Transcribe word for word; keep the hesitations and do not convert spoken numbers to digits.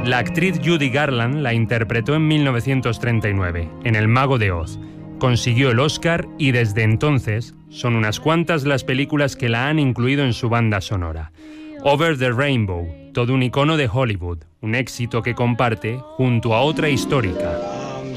La actriz Judy Garland la interpretó en mil novecientos treinta y nueve, en El Mago de Oz. Consiguió el Oscar y desde entonces son unas cuantas las películas que la han incluido en su banda sonora. Over the Rainbow, todo un icono de Hollywood, un éxito que comparte junto a otra histórica,